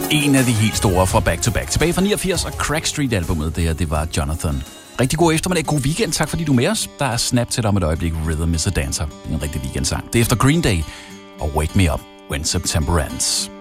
En af de helt store fra Back to Back. Tilbage fra 89 og Crack Street-albummet, det var Jonathan. Rigtig god eftermiddag, god weekend. Tak fordi du er med os. Der er Snap til dig om et øjeblik. Rhythm is a Dancer. En rigtig weekendsang. Det er efter Green Day og Wake Me Up When September Ends.